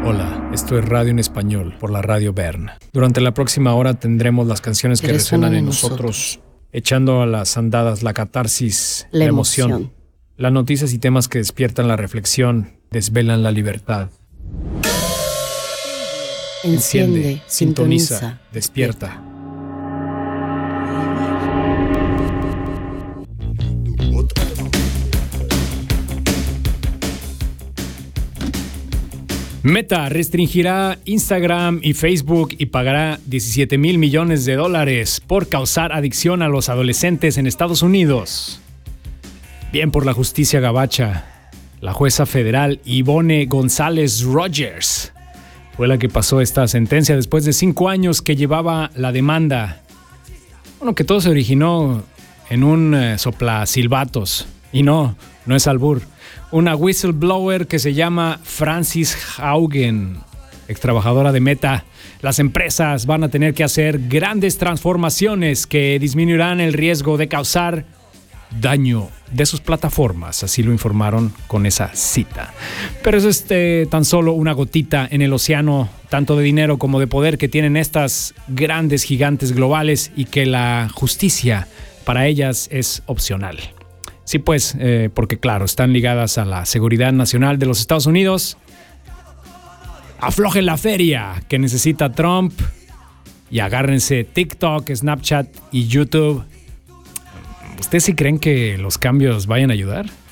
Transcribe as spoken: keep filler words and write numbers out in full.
Hola, esto es Radio en Español por la Radio Bern. Durante la próxima hora tendremos las canciones que resuenan en nosotros, echando a las andadas la catarsis, la, la emoción, emoción, las noticias y temas que despiertan la reflexión, desvelan la libertad. Enciende, Enciende, sintoniza, sintoniza despierta. despierta. Meta restringirá Instagram y Facebook y pagará diecisiete mil millones de dólares por causar adicción a los adolescentes en Estados Unidos. Bien por la justicia gabacha. La jueza federal Ivonne González Rogers fue la que pasó esta sentencia después de cinco años que llevaba la demanda. Bueno, que todo se originó en un eh, soplasilbatos. Y no, no es albur. Una whistleblower que se llama Frances Haugen, ex trabajadora de Meta. Las empresas van a tener que hacer grandes transformaciones que disminuirán el riesgo de causar daño de sus plataformas, así lo informaron con esa cita. Pero es este, tan solo una gotita en el océano, tanto de dinero como de poder que tienen estas grandes gigantes globales y que la justicia para ellas es opcional. Sí, pues, eh, porque claro, están ligadas a la seguridad nacional de los Estados Unidos. Aflojen la feria que necesita Trump y agárrense TikTok, Snapchat y YouTube. ¿Ustedes sí creen que los cambios vayan a ayudar?